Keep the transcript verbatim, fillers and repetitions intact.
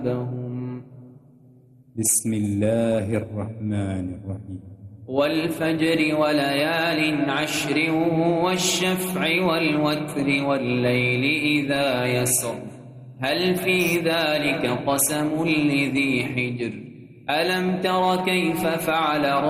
بعدهم. بسم الله الرحمن الرحيم. والفجر وليال عشر والشفع والوتر والليل إذا يسر هل في ذلك قسم لذي حجر ألم تر كيف فعل